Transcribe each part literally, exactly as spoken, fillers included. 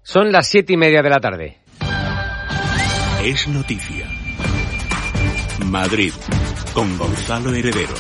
Son las siete y media de la tarde. Es noticia. Madrid, con Gonzalo Heredero.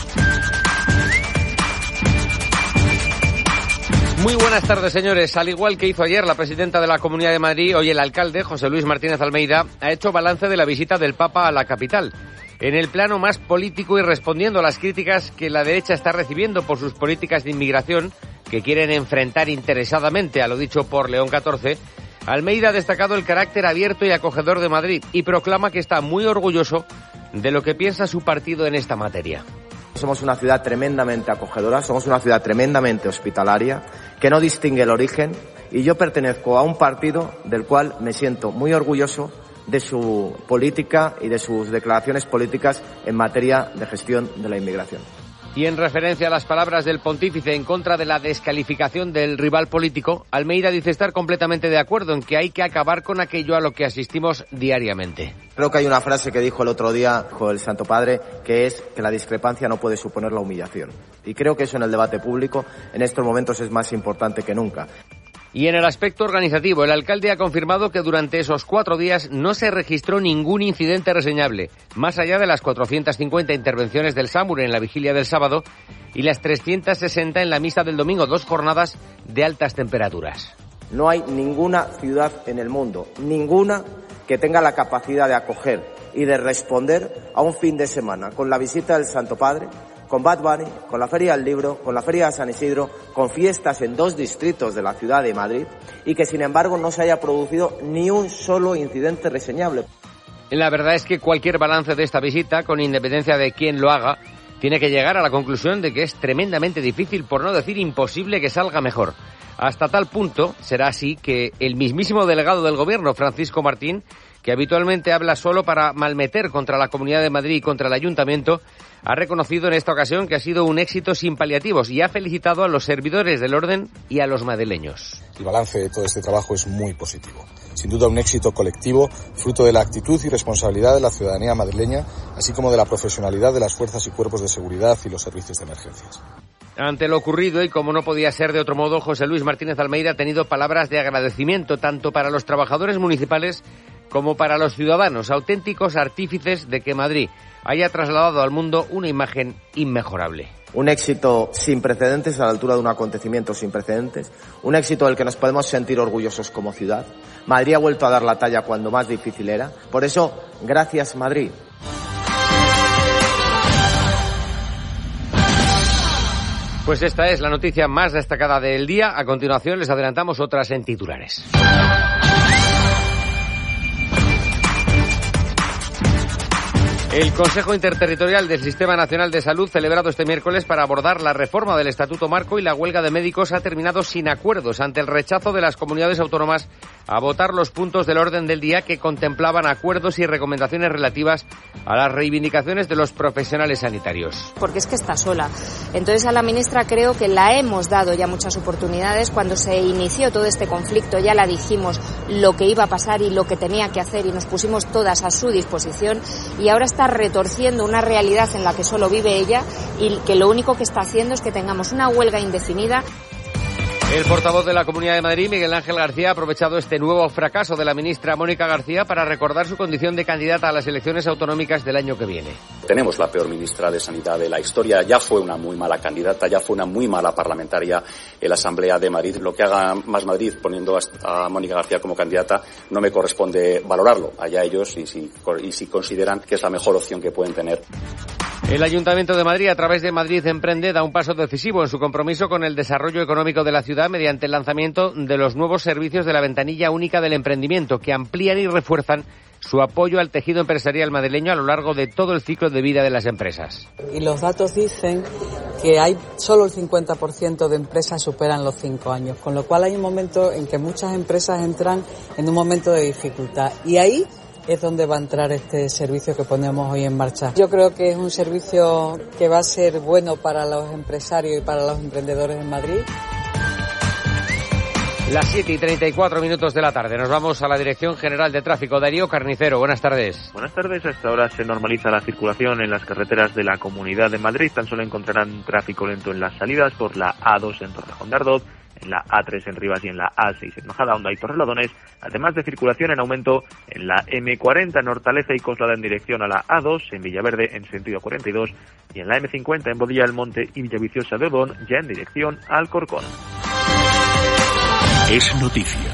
Muy buenas tardes, señores. Al igual que hizo ayer la presidenta de la Comunidad de Madrid, hoy el alcalde, José Luis Martínez Almeida, ha hecho balance de la visita del Papa a la capital. En el plano más político y respondiendo a las críticas que la derecha está recibiendo por sus políticas de inmigración, que quieren enfrentar interesadamente a lo dicho por León catorce, Almeida ha destacado el carácter abierto y acogedor de Madrid y proclama que está muy orgulloso de lo que piensa su partido en esta materia. Somos una ciudad tremendamente acogedora, somos una ciudad tremendamente hospitalaria, que no distingue el origen, y yo pertenezco a un partido del cual me siento muy orgulloso de su política y de sus declaraciones políticas en materia de gestión de la inmigración. Y en referencia a las palabras del pontífice en contra de la descalificación del rival político, Almeida dice estar completamente de acuerdo en que hay que acabar con aquello a lo que asistimos diariamente. Creo que hay una frase que dijo el otro día dijo el Santo Padre, que es que la discrepancia no puede suponer la humillación. Y creo que eso en el debate público en estos momentos es más importante que nunca. Y en el aspecto organizativo, el alcalde ha confirmado que durante esos cuatro días no se registró ningún incidente reseñable, más allá de las cuatrocientas cincuenta intervenciones del SAMUR en la vigilia del sábado y las trescientas sesenta en la misa del domingo, dos jornadas de altas temperaturas. No hay ninguna ciudad en el mundo, ninguna, que tenga la capacidad de acoger y de responder a un fin de semana con la visita del Santo Padre, con Bad Bunny, con la Feria del Libro, con la Feria de San Isidro, con fiestas en dos distritos de la ciudad de Madrid, y que sin embargo no se haya producido ni un solo incidente reseñable. La verdad es que cualquier balance de esta visita, con independencia de quién lo haga, tiene que llegar a la conclusión de que es tremendamente difícil, por no decir imposible, que salga mejor. Hasta tal punto será así que el mismísimo delegado del Gobierno, Francisco Martín, que habitualmente habla solo para malmeter contra la Comunidad de Madrid y contra el Ayuntamiento, ha reconocido en esta ocasión que ha sido un éxito sin paliativos y ha felicitado a los servidores del orden y a los madrileños. El balance de todo este trabajo es muy positivo. Sin duda un éxito colectivo, fruto de la actitud y responsabilidad de la ciudadanía madrileña, así como de la profesionalidad de las fuerzas y cuerpos de seguridad y los servicios de emergencias. Ante lo ocurrido, y como no podía ser de otro modo, José Luis Martínez Almeida ha tenido palabras de agradecimiento tanto para los trabajadores municipales como para los ciudadanos, auténticos artífices de que Madrid haya trasladado al mundo una imagen inmejorable. Un éxito sin precedentes, a la altura de un acontecimiento sin precedentes, un éxito del que nos podemos sentir orgullosos como ciudad. Madrid ha vuelto a dar la talla cuando más difícil era. Por eso, gracias Madrid. Pues esta es la noticia más destacada del día. A continuación les adelantamos otras en titulares. El Consejo Interterritorial del Sistema Nacional de Salud, celebrado este miércoles para abordar la reforma del Estatuto Marco y la huelga de médicos, ha terminado sin acuerdos ante el rechazo de las comunidades autónomas a votar los puntos del orden del día que contemplaban acuerdos y recomendaciones relativas a las reivindicaciones de los profesionales sanitarios. Porque es que está sola. Entonces a la ministra creo que la hemos dado ya muchas oportunidades. Cuando se inició todo este conflicto ya la dijimos lo que iba a pasar y lo que tenía que hacer y nos pusimos todas a su disposición, y ahora está retorciendo una realidad en la que solo vive ella y que lo único que está haciendo es que tengamos una huelga indefinida. El portavoz de la Comunidad de Madrid, Miguel Ángel García, ha aprovechado este nuevo fracaso de la ministra Mónica García para recordar su condición de candidata a las elecciones autonómicas del año que viene. Tenemos la peor ministra de Sanidad de la historia, ya fue una muy mala candidata, ya fue una muy mala parlamentaria en la Asamblea de Madrid. Lo que haga Más Madrid poniendo a Mónica García como candidata no me corresponde valorarlo, allá ellos, y si, y si consideran que es la mejor opción que pueden tener. El Ayuntamiento de Madrid, a través de Madrid Emprende, da un paso decisivo en su compromiso con el desarrollo económico de la ciudad mediante el lanzamiento de los nuevos servicios de la ventanilla única del emprendimiento, que amplían y refuerzan su apoyo al tejido empresarial madrileño a lo largo de todo el ciclo de vida de las empresas. Y los datos dicen que hay solo el cincuenta por ciento de empresas superan los cinco años, con lo cual hay un momento en que muchas empresas entran en un momento de dificultad, y ahí es donde va a entrar este servicio que ponemos hoy en marcha. Yo creo que es un servicio que va a ser bueno para los empresarios y para los emprendedores en Madrid. Las siete y treinta y cuatro minutos de la tarde. Nos vamos a la Dirección General de Tráfico. Darío Carnicero, buenas tardes. Buenas tardes. A esta hora se normaliza la circulación en las carreteras de la Comunidad de Madrid. Tan solo encontrarán tráfico lento en las salidas por la A dos en Torrejón de Ardoz, en la A tres en Rivas y en la A seis en Majadahonda y Torrelodones, además de circulación en aumento en la eme cuarenta en Hortaleza y Coslada en dirección a la A dos, en Villaverde en sentido cuarenta y dos y en la eme cincuenta en Bodilla del Monte y Villaviciosa de Odón ya en dirección a Alcorcón. Es noticia.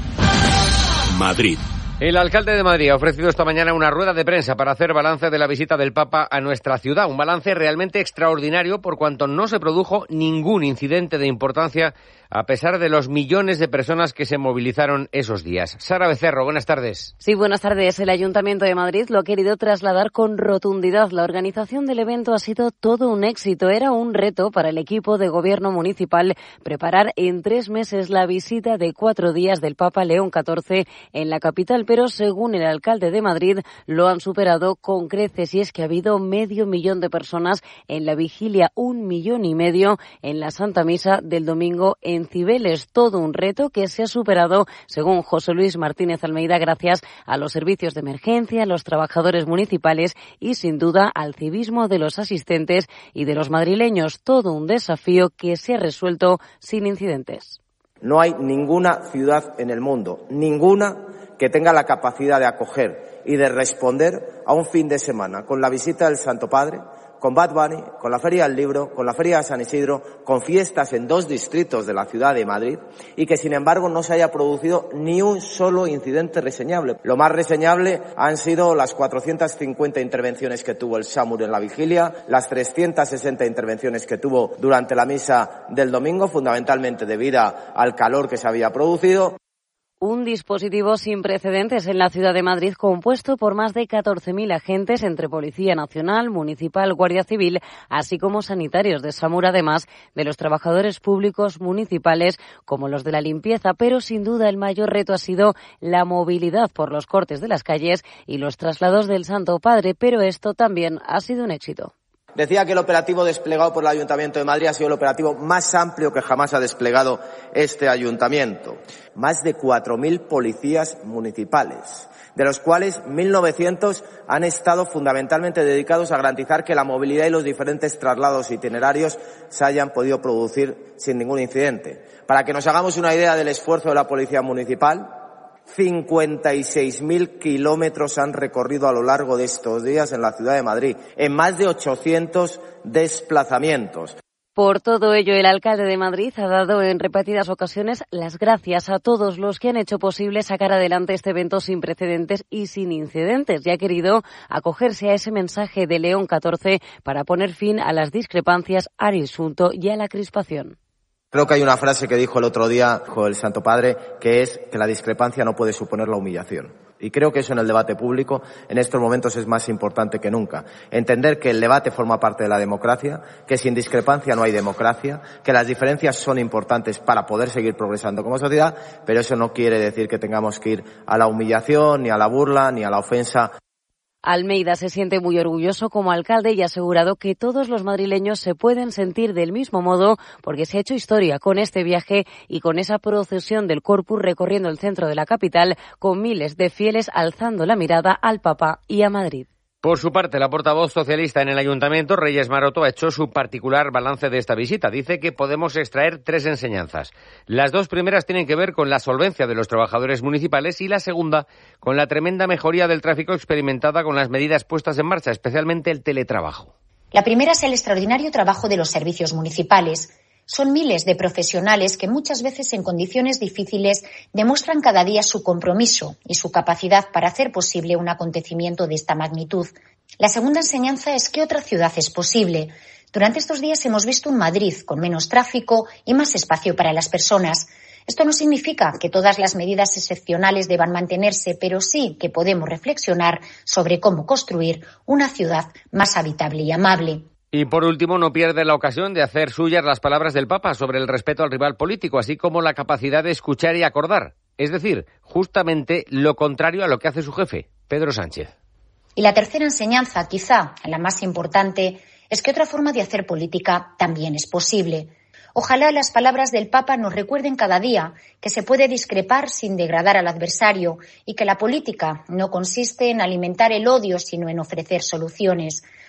Madrid. El alcalde de Madrid ha ofrecido esta mañana una rueda de prensa para hacer balance de la visita del Papa a nuestra ciudad. Un balance realmente extraordinario por cuanto no se produjo ningún incidente de importancia a pesar de los millones de personas que se movilizaron esos días. Sara Becerro, buenas tardes. Sí, buenas tardes. El Ayuntamiento de Madrid lo ha querido trasladar con rotundidad. La organización del evento ha sido todo un éxito. Era un reto para el equipo de gobierno municipal preparar en tres meses la visita de cuatro días del Papa León catorce en la capital, pero según el alcalde de Madrid lo han superado con creces y es que ha habido medio millón de personas en la vigilia, un millón y medio en la Santa Misa del domingo en En Cibeles, todo un reto que se ha superado, según José Luis Martínez Almeida, gracias a los servicios de emergencia, a los trabajadores municipales y, sin duda, al civismo de los asistentes y de los madrileños. Todo un desafío que se ha resuelto sin incidentes. No hay ninguna ciudad en el mundo, ninguna, que tenga la capacidad de acoger y de responder a un fin de semana con la visita del Santo Padre, con Bad Bunny, con la Feria del Libro, con la Feria de San Isidro, con fiestas en dos distritos de la ciudad de Madrid y que, sin embargo, no se haya producido ni un solo incidente reseñable. Lo más reseñable han sido las cuatrocientas cincuenta intervenciones que tuvo el SAMUR en la vigilia, las trescientas sesenta intervenciones que tuvo durante la misa del domingo, fundamentalmente debido al calor que se había producido. Un dispositivo sin precedentes en la ciudad de Madrid compuesto por más de catorce mil agentes entre Policía Nacional, Municipal, Guardia Civil, así como sanitarios de SAMUR, además de los trabajadores públicos municipales como los de la limpieza. Pero sin duda el mayor reto ha sido la movilidad por los cortes de las calles y los traslados del Santo Padre, pero esto también ha sido un éxito. Decía que el operativo desplegado por el Ayuntamiento de Madrid ha sido el operativo más amplio que jamás ha desplegado este ayuntamiento. Más de cuatro mil policías municipales, de los cuales mil novecientos han estado fundamentalmente dedicados a garantizar que la movilidad y los diferentes traslados itinerarios se hayan podido producir sin ningún incidente. Para que nos hagamos una idea del esfuerzo de la Policía Municipal, cincuenta y seis mil kilómetros han recorrido a lo largo de estos días en la ciudad de Madrid, en más de ochocientos desplazamientos. Por todo ello, el alcalde de Madrid ha dado en repetidas ocasiones las gracias a todos los que han hecho posible sacar adelante este evento sin precedentes y sin incidentes y ha querido acogerse a ese mensaje de León catorce para poner fin a las discrepancias, al insulto y a la crispación. Creo que hay una frase que dijo el otro día el Santo Padre, que es que la discrepancia no puede suponer la humillación. Y creo que eso en el debate público en estos momentos es más importante que nunca. Entender que el debate forma parte de la democracia, que sin discrepancia no hay democracia, que las diferencias son importantes para poder seguir progresando como sociedad, pero eso no quiere decir que tengamos que ir a la humillación, ni a la burla, ni a la ofensa. Almeida se siente muy orgulloso como alcalde y ha asegurado que todos los madrileños se pueden sentir del mismo modo porque se ha hecho historia con este viaje y con esa procesión del Corpus recorriendo el centro de la capital con miles de fieles alzando la mirada al Papa y a Madrid. Por su parte, la portavoz socialista en el Ayuntamiento, Reyes Maroto, ha hecho su particular balance de esta visita. Dice que podemos extraer tres enseñanzas. Las dos primeras tienen que ver con la solvencia de los trabajadores municipales y la segunda con la tremenda mejoría del tráfico experimentada con las medidas puestas en marcha, especialmente el teletrabajo. La primera es el extraordinario trabajo de los servicios municipales. Son miles de profesionales que muchas veces en condiciones difíciles demuestran cada día su compromiso y su capacidad para hacer posible un acontecimiento de esta magnitud. La segunda enseñanza es que otra ciudad es posible. Durante estos días hemos visto un Madrid con menos tráfico y más espacio para las personas. Esto no significa que todas las medidas excepcionales deban mantenerse, pero sí que podemos reflexionar sobre cómo construir una ciudad más habitable y amable. Y por último, no pierde la ocasión de hacer suyas las palabras del Papa sobre el respeto al rival político, así como la capacidad de escuchar y acordar. Es decir, justamente lo contrario a lo que hace su jefe, Pedro Sánchez. Y la tercera enseñanza, quizá la más importante, es que otra forma de hacer política también es posible. Ojalá las palabras del Papa nos recuerden cada día que se puede discrepar sin degradar al adversario y que la política no consiste en alimentar el odio, sino en ofrecer soluciones.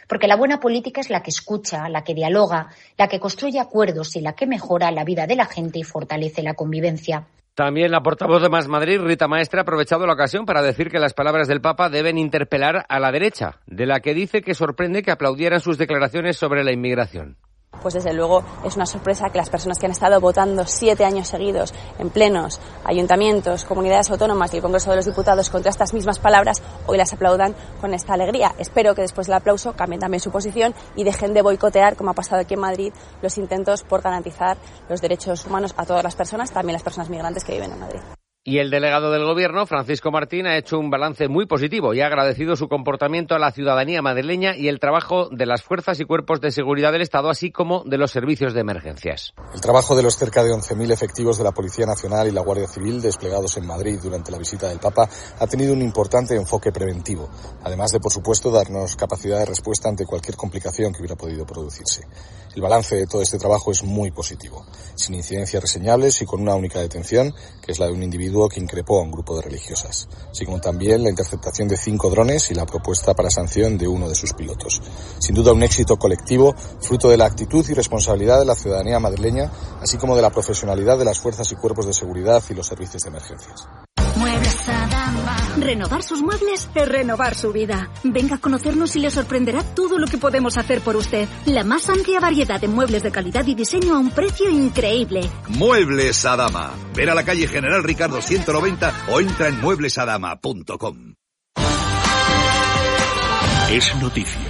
Porque la buena política es la que escucha, la que dialoga, la que construye acuerdos y la que mejora la vida de la gente y fortalece la convivencia. También la portavoz de Más Madrid, Rita Maestre, ha aprovechado la ocasión para decir que las palabras del Papa deben interpelar a la derecha, de la que dice que sorprende que aplaudieran sus declaraciones sobre la inmigración. Pues desde luego es una sorpresa que las personas que han estado votando siete años seguidos en plenos, ayuntamientos, comunidades autónomas y el Congreso de los Diputados contra estas mismas palabras, hoy las aplaudan con esta alegría. Espero que después del aplauso cambien también su posición y dejen de boicotear, como ha pasado aquí en Madrid, los intentos por garantizar los derechos humanos a todas las personas, también las personas migrantes que viven en Madrid. Y el delegado del Gobierno, Francisco Martín, ha hecho un balance muy positivo y ha agradecido su comportamiento a la ciudadanía madrileña y el trabajo de las fuerzas y cuerpos de seguridad del Estado, así como de los servicios de emergencias. El trabajo de los cerca de once mil efectivos de la Policía Nacional y la Guardia Civil desplegados en Madrid durante la visita del Papa ha tenido un importante enfoque preventivo, además de, por supuesto, darnos capacidad de respuesta ante cualquier complicación que hubiera podido producirse. El balance de todo este trabajo es muy positivo, sin incidencias reseñables y con una única detención, que es la de un individuo que increpó a un grupo de religiosas, así como también la interceptación de cinco drones y la propuesta para sanción de uno de sus pilotos. Sin duda un éxito colectivo, fruto de la actitud y responsabilidad de la ciudadanía madrileña, así como de la profesionalidad de las fuerzas y cuerpos de seguridad y los servicios de emergencias. Muebles Adama. Renovar sus muebles es renovar su vida. Venga a conocernos y le sorprenderá todo lo que podemos hacer por usted. La más amplia variedad de muebles de calidad y diseño a un precio increíble. Muebles Adama. Ver a la calle General Ricardo ciento noventa o entra en muebles adama punto com. Es noticia.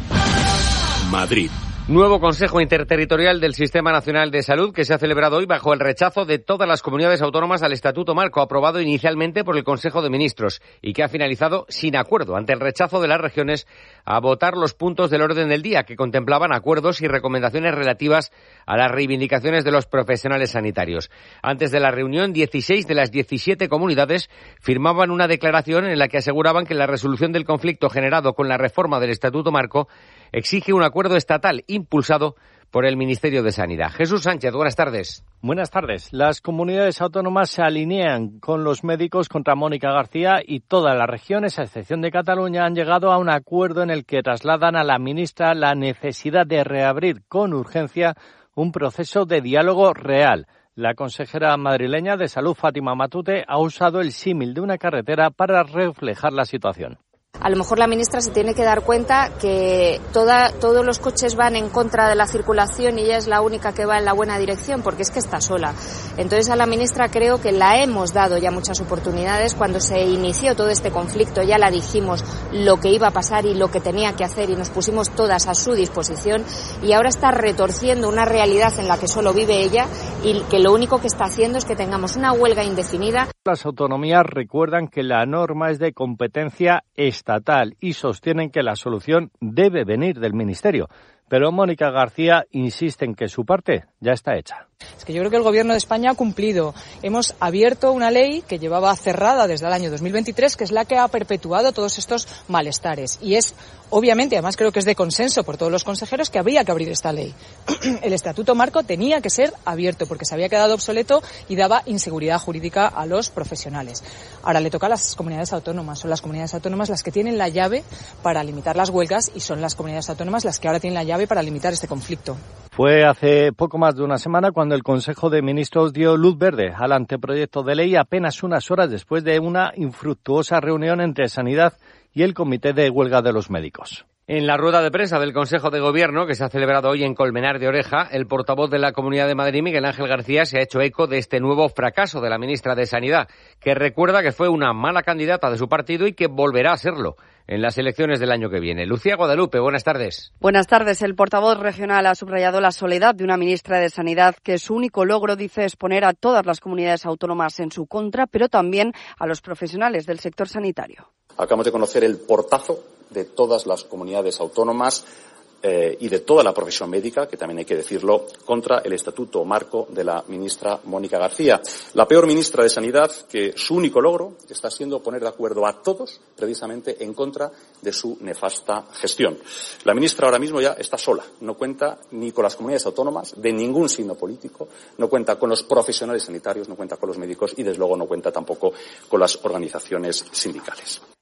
Madrid. Nuevo Consejo Interterritorial del Sistema Nacional de Salud que se ha celebrado hoy bajo el rechazo de todas las comunidades autónomas al Estatuto Marco, aprobado inicialmente por el Consejo de Ministros y que ha finalizado sin acuerdo ante el rechazo de las regiones a votar los puntos del orden del día que contemplaban acuerdos y recomendaciones relativas a las reivindicaciones de los profesionales sanitarios. Antes de la reunión, dieciséis de las diecisiete comunidades firmaban una declaración en la que aseguraban que la resolución del conflicto generado con la reforma del Estatuto Marco exige un acuerdo estatal impulsado por el Ministerio de Sanidad. Jesús Sánchez, buenas tardes. Buenas tardes. Las comunidades autónomas se alinean con los médicos contra Mónica García y todas las regiones, a excepción de Cataluña, han llegado a un acuerdo en el que trasladan a la ministra la necesidad de reabrir con urgencia un proceso de diálogo real. La consejera madrileña de Salud, Fátima Matute, ha usado el símil de una carretera para reflejar la situación. A lo mejor la ministra se tiene que dar cuenta que toda, todos los coches van en contra de la circulación y ella es la única que va en la buena dirección, porque es que está sola. Entonces a la ministra creo que la hemos dado ya muchas oportunidades. Cuando se inició todo este conflicto ya la dijimos lo que iba a pasar y lo que tenía que hacer y nos pusimos todas a su disposición, y ahora está retorciendo una realidad en la que solo vive ella y que lo único que está haciendo es que tengamos una huelga indefinida. Las autonomías recuerdan que la norma es de competencia estatal y sostienen que la solución debe venir del Ministerio. Pero Mónica García insiste en que su parte ya está hecha. Es que yo creo que el Gobierno de España ha cumplido. Hemos abierto una ley que llevaba cerrada desde el año dos mil veintitrés, que es la que ha perpetuado todos estos malestares. Y es, obviamente, además creo que es de consenso por todos los consejeros, que había que abrir esta ley. El Estatuto Marco tenía que ser abierto porque se había quedado obsoleto y daba inseguridad jurídica a los profesionales. Ahora le toca a las comunidades autónomas. Son las comunidades autónomas las que tienen la llave para limitar las huelgas y son las comunidades autónomas las que ahora tienen la llave para limitar este conflicto. Fue hace poco más de una semana cuando el Consejo de Ministros dio luz verde al anteproyecto de ley, apenas unas horas después de una infructuosa reunión entre Sanidad y el Comité de Huelga de los Médicos. En la rueda de prensa del Consejo de Gobierno, que se ha celebrado hoy en Colmenar de Oreja, el portavoz de la Comunidad de Madrid, Miguel Ángel García, se ha hecho eco de este nuevo fracaso de la ministra de Sanidad, que recuerda que fue una mala candidata de su partido y que volverá a serlo en las elecciones del año que viene. Lucía Guadalupe, buenas tardes. Buenas tardes. El portavoz regional ha subrayado la soledad de una ministra de Sanidad que su único logro, dice, es poner a todas las comunidades autónomas en su contra, pero también a los profesionales del sector sanitario. Acabamos de conocer el portazo de todas las comunidades autónomas eh, y de toda la profesión médica, que también hay que decirlo, contra el Estatuto Marco de la ministra Mónica García. La peor ministra de Sanidad, que su único logro está siendo poner de acuerdo a todos precisamente en contra de su nefasta gestión. La ministra ahora mismo ya está sola, no cuenta ni con las comunidades autónomas de ningún signo político, no cuenta con los profesionales sanitarios, no cuenta con los médicos y desde luego no cuenta tampoco con las organizaciones sindicales.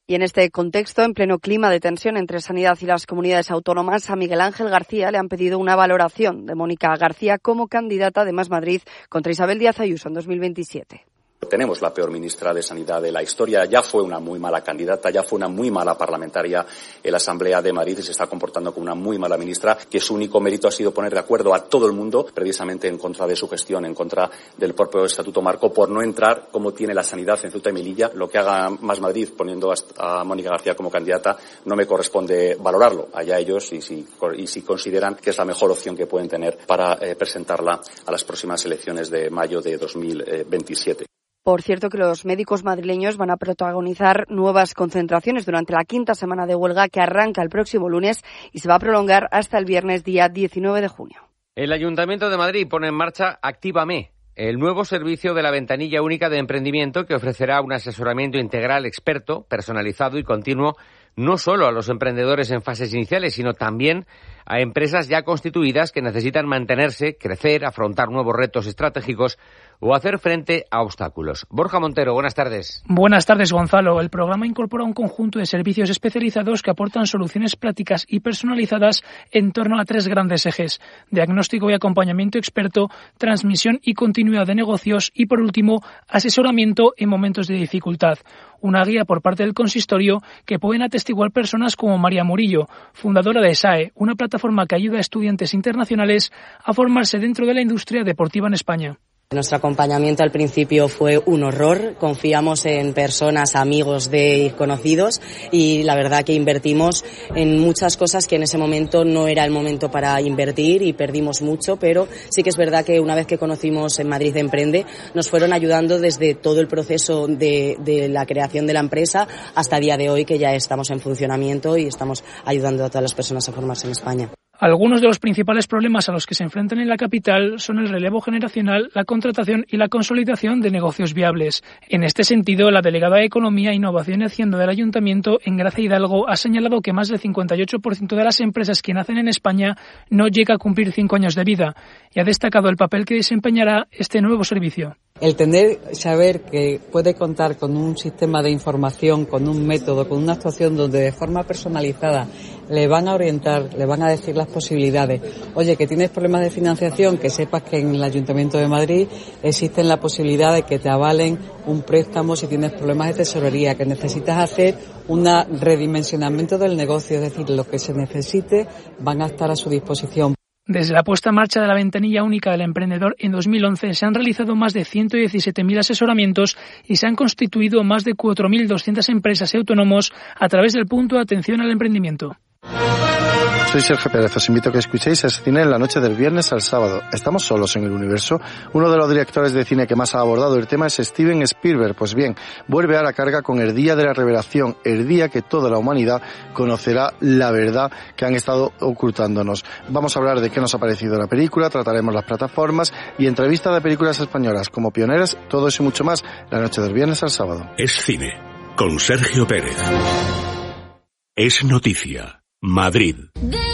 Y en este contexto, en pleno clima de tensión entre Sanidad y las comunidades autónomas, a Miguel Ángel García le han pedido una valoración de Mónica García como candidata de Más Madrid contra Isabel Díaz Ayuso en dos mil veintisiete. Tenemos la peor ministra de Sanidad de la historia, ya fue una muy mala candidata, ya fue una muy mala parlamentaria en la Asamblea de Madrid y se está comportando como una muy mala ministra, que su único mérito ha sido poner de acuerdo a todo el mundo, precisamente en contra de su gestión, en contra del propio Estatuto Marco, por no entrar como tiene la sanidad en Ceuta y Melilla. Lo que haga Más Madrid poniendo a Mónica García como candidata no me corresponde valorarlo, allá ellos, y si, y si consideran que es la mejor opción que pueden tener para eh, presentarla a las próximas elecciones de mayo de dos mil veintisiete. Por cierto, que los médicos madrileños van a protagonizar nuevas concentraciones durante la quinta semana de huelga que arranca el próximo lunes y se va a prolongar hasta el viernes día diecinueve de junio. El Ayuntamiento de Madrid pone en marcha Actívame, el nuevo servicio de la ventanilla única de emprendimiento que ofrecerá un asesoramiento integral, experto, personalizado y continuo, no solo a los emprendedores en fases iniciales, sino también a empresas ya constituidas que necesitan mantenerse, crecer, afrontar nuevos retos estratégicos o hacer frente a obstáculos. Borja Montero, buenas tardes. Buenas tardes, Gonzalo. El programa incorpora un conjunto de servicios especializados que aportan soluciones prácticas y personalizadas en torno a tres grandes ejes: diagnóstico y acompañamiento experto, transmisión y continuidad de negocios y, por último, asesoramiento en momentos de dificultad. Una guía por parte del consistorio que pueden atestiguar personas como María Murillo, fundadora de S A E, una plataforma que ayuda a estudiantes internacionales a formarse dentro de la industria deportiva en España. Nuestro acompañamiento al principio fue un horror, confiamos en personas, amigos de conocidos y la verdad que invertimos en muchas cosas que en ese momento no era el momento para invertir y perdimos mucho, pero sí que es verdad que una vez que conocimos en Madrid Emprende nos fueron ayudando desde todo el proceso de, de la creación de la empresa hasta el día de hoy que ya estamos en funcionamiento y estamos ayudando a todas las personas a formarse en España. Algunos de los principales problemas a los que se enfrentan en la capital son el relevo generacional, la contratación y la consolidación de negocios viables. En este sentido, la delegada de Economía, Innovación y Hacienda del Ayuntamiento, Engracia Hidalgo, ha señalado que más del cincuenta y ocho por ciento de las empresas que nacen en España no llega a cumplir cinco años de vida y ha destacado el papel que desempeñará este nuevo servicio. El tener, saber que puede contar con un sistema de información, con un método, con una actuación donde de forma personalizada le van a orientar, le van a decir las posibilidades. Oye, que tienes problemas de financiación, que sepas que en el Ayuntamiento de Madrid existe la posibilidad de que te avalen un préstamo si tienes problemas de tesorería, que necesitas hacer un redimensionamiento del negocio, es decir, lo que se necesite van a estar a su disposición. Desde la puesta en marcha de la ventanilla única del emprendedor en dos mil once se han realizado más de ciento diecisiete mil asesoramientos y se han constituido más de cuatro mil doscientas empresas y autónomos a través del punto de atención al emprendimiento. Soy Sergio Pérez, os invito a que escuchéis el cine en la noche del viernes al sábado. ¿Estamos solos en el universo? Uno de los directores de cine que más ha abordado el tema es Steven Spielberg. Pues bien, vuelve a la carga con el Día de la Revelación, el día que toda la humanidad conocerá la verdad que han estado ocultándonos. Vamos a hablar de qué nos ha parecido la película, trataremos las plataformas y entrevistas de películas españolas como pioneras, todo eso y mucho más la noche del viernes al sábado. Es cine, con Sergio Pérez. Es noticia. Madrid.